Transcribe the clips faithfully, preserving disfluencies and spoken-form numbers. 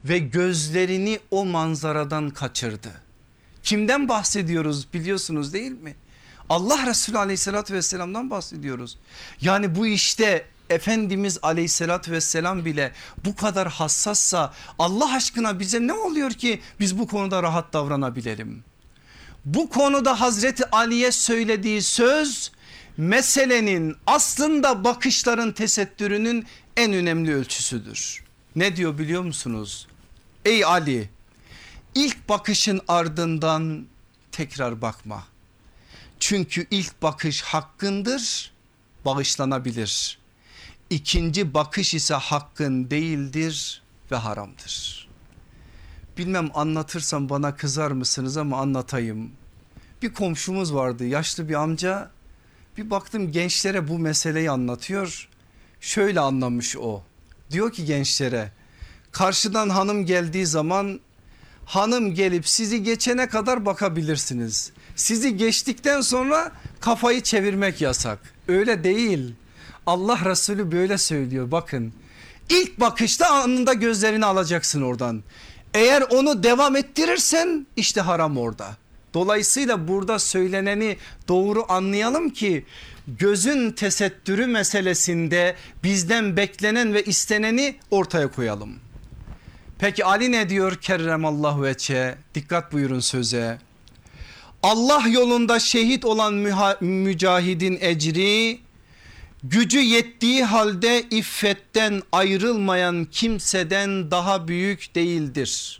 ve gözlerini o manzaradan kaçırdı. Kimden bahsediyoruz biliyorsunuz değil mi? Allah Resulü aleyhissalatü vesselam'dan bahsediyoruz. Yani bu işte Efendimiz aleyhissalatü vesselam bile bu kadar hassassa Allah aşkına bize ne oluyor ki biz bu konuda rahat davranabilelim? Bu konuda Hazreti Ali'ye söylediği söz meselenin aslında bakışların tesettürünün en önemli ölçüsüdür. Ne diyor biliyor musunuz? Ey Ali, ilk bakışın ardından tekrar bakma. Çünkü ilk bakış hakkındır, bağışlanabilir. İkinci bakış ise hakkın değildir ve haramdır. Bilmem anlatırsam bana kızar mısınız ama anlatayım. Bir komşumuz vardı, yaşlı bir amca. Bir baktım gençlere bu meseleyi anlatıyor. Şöyle anlamış o. Diyor ki gençlere, karşıdan hanım geldiği zaman hanım gelip sizi geçene kadar bakabilirsiniz. Sizi geçtikten sonra kafayı çevirmek yasak. Öyle değil. Allah Resulü böyle söylüyor, bakın. İlk bakışta anında gözlerini alacaksın oradan. Eğer onu devam ettirirsen işte haram orada. Dolayısıyla burada söyleneni doğru anlayalım ki gözün tesettürü meselesinde bizden beklenen ve isteneni ortaya koyalım. Peki Ali ne diyor? Kerremallahu veçhe, dikkat buyurun söze. Allah yolunda şehit olan mücahidin ecri gücü yettiği halde iffetten ayrılmayan kimseden daha büyük değildir.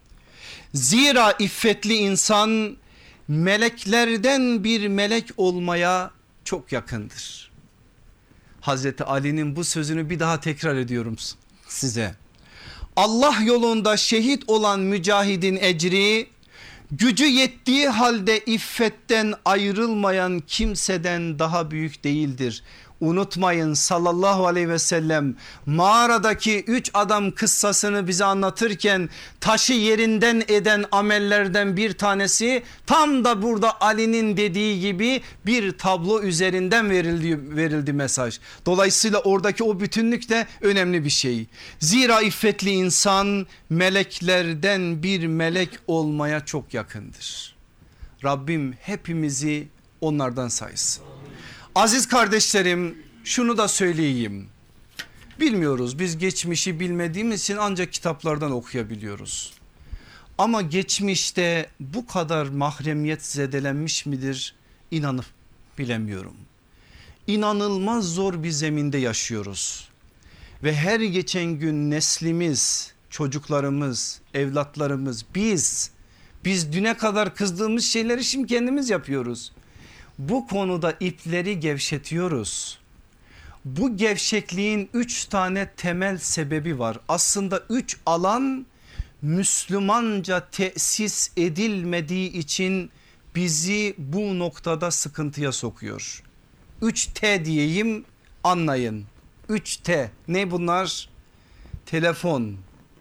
Zira iffetli insan meleklerden bir melek olmaya çok yakındır. Hazreti Ali'nin bu sözünü bir daha tekrar ediyorum size. Allah yolunda şehit olan mücahidin ecri gücü yettiği halde iffetten ayrılmayan kimseden daha büyük değildir. Unutmayın, sallallahu aleyhi ve sellem mağaradaki üç adam kıssasını bize anlatırken taşı yerinden eden amellerden bir tanesi tam da burada Ali'nin dediği gibi bir tablo üzerinden verildi, verildi mesaj. Dolayısıyla oradaki o bütünlük de önemli bir şey. Zira iffetli insan meleklerden bir melek olmaya çok yakındır. Rabbim hepimizi onlardan saysın. Aziz kardeşlerim, şunu da söyleyeyim. Bilmiyoruz, biz geçmişi bilmediğimiz için ancak kitaplardan okuyabiliyoruz. Ama geçmişte bu kadar mahremiyet zedelenmiş midir? İnanıp bilemiyorum. İnanılmaz zor bir zeminde yaşıyoruz. Ve her geçen gün neslimiz, çocuklarımız, evlatlarımız, biz, biz düne kadar kızdığımız şeyleri şimdi kendimiz yapıyoruz. Bu konuda ipleri gevşetiyoruz. Bu gevşekliğin üç tane temel sebebi var. Aslında üç alan Müslümanca tesis edilmediği için bizi bu noktada sıkıntıya sokuyor. üç T diyeyim, anlayın. üç T ne bunlar? Telefon,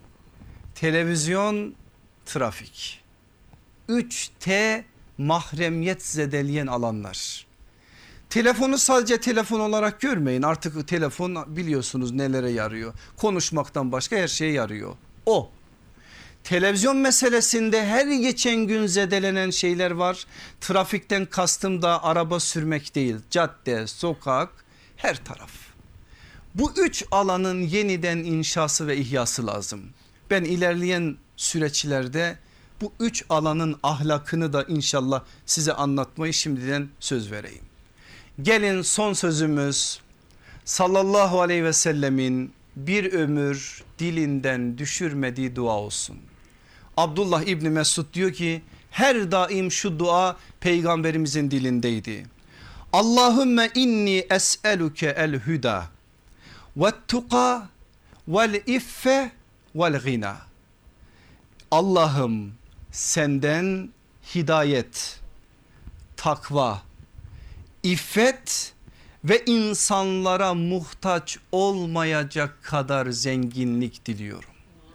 televizyon, trafik. üç T mahremiyet zedeleyen alanlar. Telefonu sadece telefon olarak görmeyin, artık telefon biliyorsunuz nelere yarıyor. Konuşmaktan başka her şeye yarıyor. O. Televizyon meselesinde her geçen gün zedelenen şeyler var. Trafikten kastım da araba sürmek değil, cadde, sokak, her taraf. Bu üç alanın yeniden inşası ve ihyası lazım. Ben ilerleyen süreçlerde bu üç alanın ahlakını da inşallah size anlatmayı şimdiden söz vereyim. Gelin son sözümüz sallallahu aleyhi ve sellemin bir ömür dilinden düşürmediği dua olsun. Abdullah İbni Mesud diyor ki her daim şu dua peygamberimizin dilindeydi. Allahümme inni es'eluke el huda ve tuqa vel iffe vel gina. Allah'ım senden hidayet, takva, iffet ve insanlara muhtaç olmayacak kadar zenginlik diliyorum.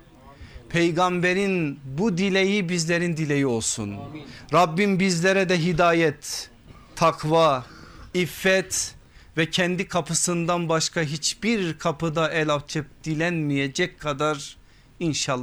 Peygamberin bu dileği bizlerin dileği olsun. Amin. Rabbim bizlere de hidayet, takva, iffet ve kendi kapısından başka hiçbir kapıda el açıp dilenmeyecek kadar inşallah